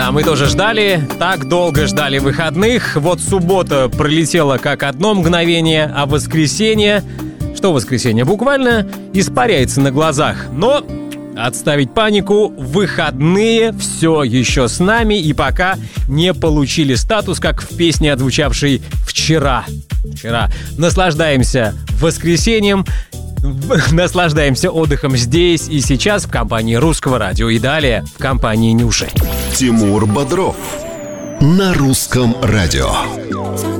Да, мы тоже ждали, так долго ждали выходных. Вот суббота пролетела как одно мгновение, а воскресенье... Что воскресенье? Буквально испаряется на глазах. Но отставить панику, выходные все еще с нами и пока не получили статус, как в песне, отзвучавшей вчера. Наслаждаемся воскресеньем, наслаждаемся отдыхом здесь и сейчас в компании Русского радио и далее в компании Нюши. Тимур Бодров на Русском радио.